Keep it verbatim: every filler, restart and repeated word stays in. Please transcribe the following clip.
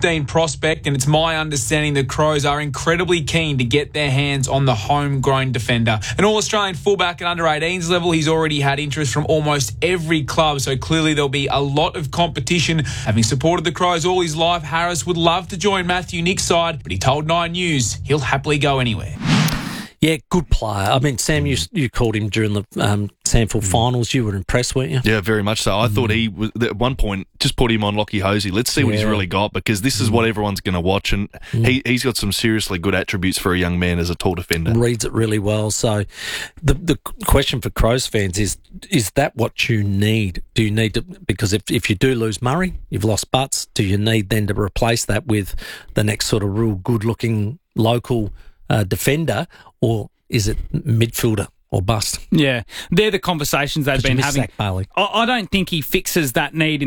fifteen prospect, and it's my understanding the Crows are incredibly keen to get their hands on the homegrown defender. An All-Australian fullback at under eighteens level, he's already had interest from almost every club, so clearly there'll be a lot of competition. Having supported the Crows all his life, Harris would love to join Matthew Nick's side, but he told Nine News he'll happily go anywhere. Yeah, good player. I mean, Sam, you you called him during the um, Sanford finals. You were impressed, weren't you? Yeah, very much so. I mm. thought he was, at one point, just put him on Lockie Hosey. Let's see what yeah. he's really got, because this is mm. what everyone's going to watch, and mm. he, he's got some seriously good attributes for a young man as a tall defender. Reads it really well. So the the question for Crows fans is, is that what you need? Do you need to, because if, if you do lose Murray, you've lost Butts, do you need then to replace that with the next sort of real good-looking local uh, defender, or is it midfielder or bust? Yeah, they're the conversations they've been having. Zach Bailey. I, I don't think he fixes that need